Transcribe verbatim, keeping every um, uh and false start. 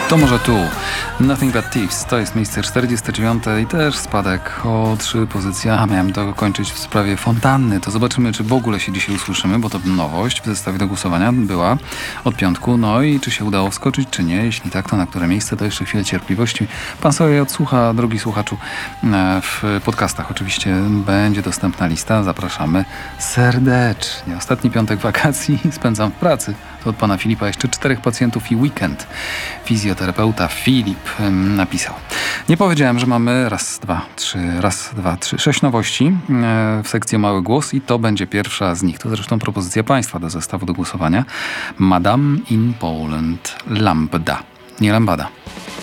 To może tu. Nothing But Thieves. To jest miejsce czterdzieste dziewiąte i też spadek o trzy pozycje. A miałem to kończyć w sprawie fontanny. To zobaczymy, czy w ogóle się dzisiaj usłyszymy, bo to nowość w zestawie do głosowania była od piątku. No i czy się udało wskoczyć, czy nie. Jeśli tak, to na które miejsce, to jeszcze chwilę cierpliwości. Pan sobie odsłucha, drogi słuchaczu, w podcastach oczywiście będzie dostępna lista. Zapraszamy serdecznie. Ostatni piątek wakacji spędzam w pracy. To od pana Filipa jeszcze czterech pacjentów i weekend. Fizjoterapeuta Filip napisał. Nie powiedziałem, że mamy raz, dwa, trzy, raz, dwa, trzy, sześć nowości w sekcji Mały Głos i to będzie pierwsza z nich. To zresztą propozycja państwa do zestawu do głosowania. Madame in Poland. Lambda. Nie lambada.